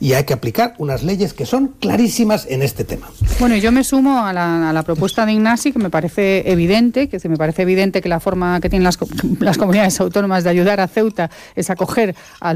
y hay que aplicar unas leyes que son clarísimas en este tema. Bueno, yo me sumo a la propuesta de Ignasi, que me parece evidente, que la forma que tienen las comunidades autónomas de ayudar a Ceuta es acoger a